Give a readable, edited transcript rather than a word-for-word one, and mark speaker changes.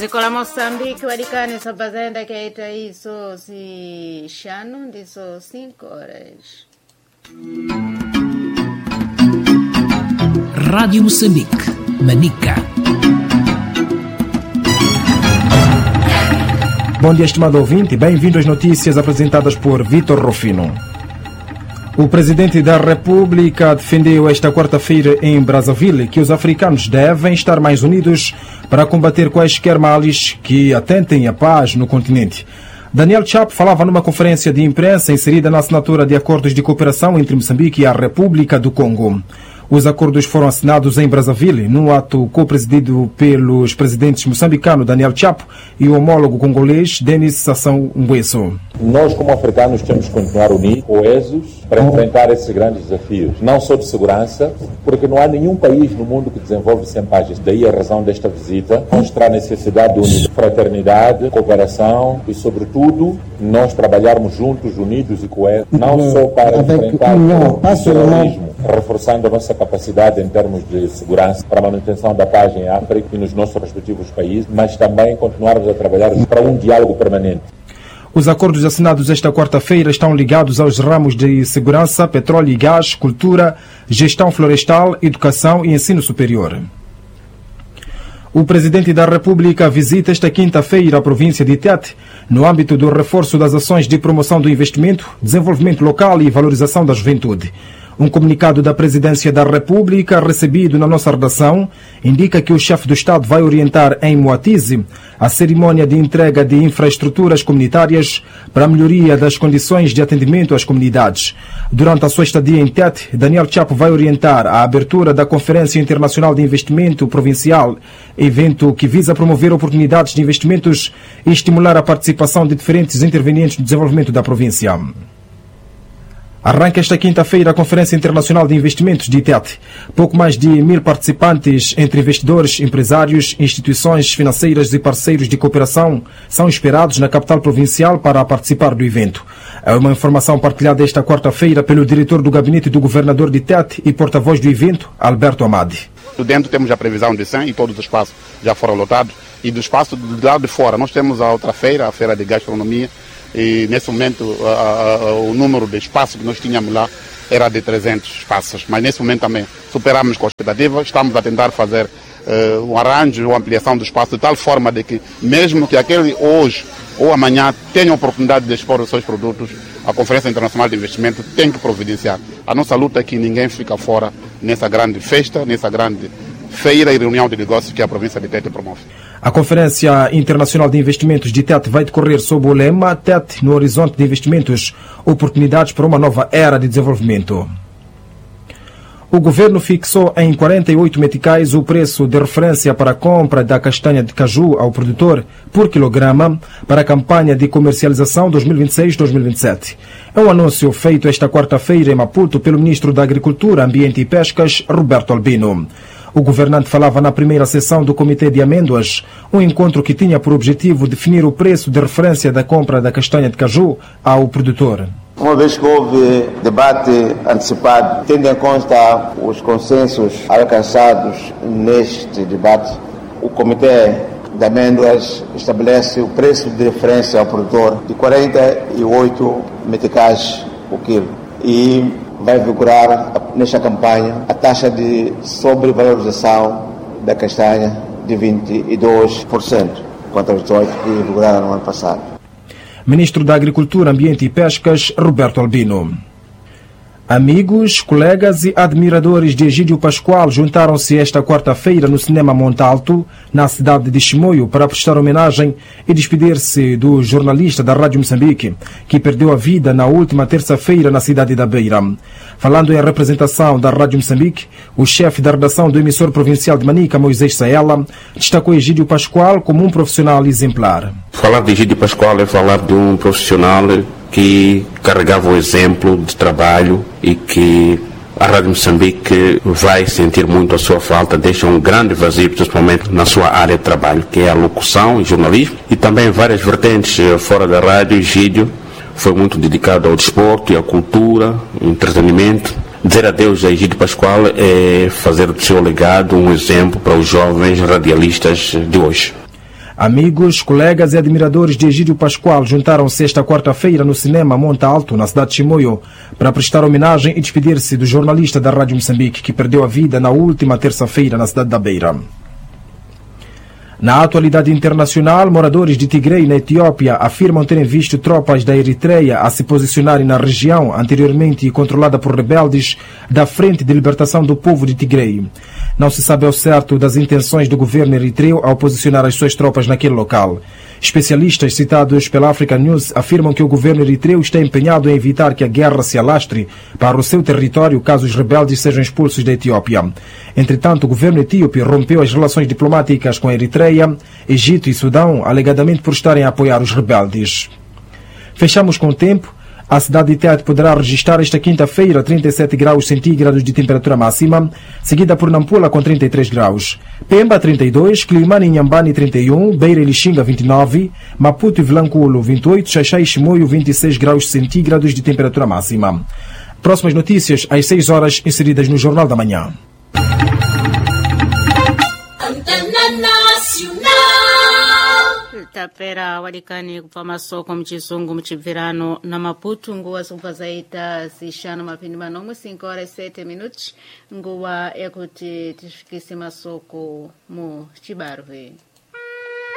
Speaker 1: Zikola Moçambique wadikani sabazenda keita isso si shano ndiso 5 horas.
Speaker 2: Rádio Moçambique, Manica.
Speaker 3: Bom dia, estimado ouvinte, bem-vindo às notícias apresentadas por Vitor Rufino. O presidente da República defendeu esta quarta-feira em Brazzaville que os africanos devem estar mais unidos para combater quaisquer males que atentem à paz no continente. Daniel Chapo falava numa conferência de imprensa inserida na assinatura de acordos de cooperação entre Moçambique e a República do Congo. Os acordos foram assinados em Brazzaville, num ato co-presidido pelos presidentes moçambicano Daniel Chapo e o homólogo congolês Denis Sassou Nguesso.
Speaker 4: Nós, como africanos, temos que continuar unidos, coesos, para enfrentar esses grandes desafios. Não só de segurança, porque não há nenhum país no mundo que desenvolve sem paz. Daí a razão desta visita, mostrar a necessidade de unidade, fraternidade, cooperação e, sobretudo, nós trabalharmos juntos, unidos e coesos, não só para enfrentar o terrorismo, reforçando a nossa capacidade em termos de segurança para a manutenção da paz em África e nos nossos respectivos países, mas também continuarmos a trabalhar para um diálogo permanente.
Speaker 3: Os acordos assinados esta quarta-feira estão ligados aos ramos de segurança, petróleo e gás, cultura, gestão florestal, educação e ensino superior. O presidente da República visita esta quinta-feira a província de Tete, no âmbito do reforço das ações de promoção do investimento, desenvolvimento local e valorização da juventude. Um comunicado da Presidência da República, recebido na nossa redação, indica que o chefe do Estado vai orientar em Moatize a cerimónia de entrega de infraestruturas comunitárias para a melhoria das condições de atendimento às comunidades. Durante a sua estadia em Tete, Daniel Chapo vai orientar a abertura da Conferência Internacional de Investimento Provincial, evento que visa promover oportunidades de investimentos e estimular a participação de diferentes intervenientes no desenvolvimento da província. Arranca esta quinta-feira a Conferência Internacional de Investimentos de Tete. Pouco mais de 1000 participantes, entre investidores, empresários, instituições financeiras e parceiros de cooperação, são esperados na capital provincial para participar do evento. É uma informação partilhada esta quarta-feira pelo diretor do gabinete do governador de Tete e porta-voz do evento, Alberto Amadi.
Speaker 5: Dentro temos a previsão de 100 e todos os espaços já foram lotados. E do espaço do lado de fora, nós temos a outra feira, a feira de gastronomia. E nesse momento o número de espaços que nós tínhamos lá era de 300 espaços, mas nesse momento também superamos com a expectativa, estamos a tentar fazer um arranjo, uma ampliação do espaço de tal forma de que mesmo que aquele hoje ou amanhã tenha a oportunidade de expor os seus produtos, a Conferência Internacional de Investimento tem que providenciar. A nossa luta é que ninguém fica fora nessa grande festa, nessa grande feira e reunião de negócios que a província de Tete promove.
Speaker 3: A Conferência Internacional de Investimentos de Tete vai decorrer sob o lema Tete no horizonte de investimentos, oportunidades para uma nova era de desenvolvimento. O governo fixou em 48 meticais o preço de referência para a compra da castanha de caju ao produtor por quilograma para a campanha de comercialização 2026-2027. É um anúncio feito esta quarta-feira em Maputo pelo ministro da Agricultura, Ambiente e Pescas, Roberto Albino. O governante falava na primeira sessão do Comitê de Amêndoas, um encontro que tinha por objetivo definir o preço de referência da compra da castanha de caju ao produtor.
Speaker 6: Uma vez que houve debate antecipado, tendo em conta os consensos alcançados neste debate, o Comitê de Amêndoas estabelece o preço de referência ao produtor de 48 meticais por quilo e vai vigorar nesta campanha a taxa de sobrevalorização da castanha de 22%, quanto aos 18% que vigoraram no ano passado.
Speaker 3: Ministro da Agricultura, Ambiente e Pescas, Roberto Albino. Amigos, colegas e admiradores de Egídio Pascoal juntaram-se esta quarta-feira no Cinema Montalto, na cidade de Chimoio, para prestar homenagem e despedir-se do jornalista da Rádio Moçambique, que perdeu a vida na última terça-feira na cidade da Beira. Falando em representação da Rádio Moçambique, o chefe da redação do emissor provincial de Manica, Moisés Saela, destacou Egídio Pascoal como um profissional exemplar.
Speaker 7: Falar de Egídio Pascoal é falar de um profissional que carregava o exemplo de trabalho e que a Rádio Moçambique vai sentir muito a sua falta, deixa um grande vazio, principalmente na sua área de trabalho, que é a locução e jornalismo, e também várias vertentes fora da rádio. Egídio foi muito dedicado ao desporto e à cultura, ao entretenimento. Dizer adeus a Egídio Pascoal é fazer do seu legado um exemplo para os jovens radialistas de hoje.
Speaker 3: Amigos, colegas e admiradores de Egídio Pascoal juntaram-se esta quarta-feira no cinema Monte Alto, na cidade de Chimoio, para prestar homenagem e despedir-se do jornalista da Rádio Moçambique que perdeu a vida na última terça-feira na cidade da Beira. Na atualidade internacional, moradores de Tigray, na Etiópia, afirmam terem visto tropas da Eritreia a se posicionarem na região anteriormente controlada por rebeldes da Frente de Libertação do Povo de Tigray. Não se sabe ao certo das intenções do governo eritreu ao posicionar as suas tropas naquele local. Especialistas citados pela Africa News afirmam que o governo eritreu está empenhado em evitar que a guerra se alastre para o seu território caso os rebeldes sejam expulsos da Etiópia. Entretanto, o governo etíope rompeu as relações diplomáticas com a Eritreia, Egito e Sudão, alegadamente por estarem a apoiar os rebeldes. Fechamos com o tempo. A cidade de Tete poderá registrar esta quinta-feira 37 graus centígrados de temperatura máxima, seguida por Nampula com 33 graus. Pemba 32, Quilimane e Inhambane 31, Beira e Lixinga 29, Maputo e Vilanculo 28, Xaixai e Chimoio 26 graus centígrados de temperatura máxima. Próximas notícias às 6 horas inseridas no Jornal da Manhã.
Speaker 1: Tapera walikani kupa masoko mchizungu mchibvirano na Maputo nguwa zikupazaita zishano mapindi manomwe 5 horas 7 minutos nguwa yakuti tifikisi masoko mu Chibarwe.